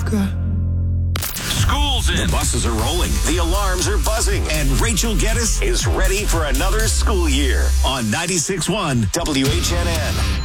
I've got. School's in. The buses are rolling. The alarms are buzzing. And Rachel Geddes is ready for another school year on 96.1 WHNN.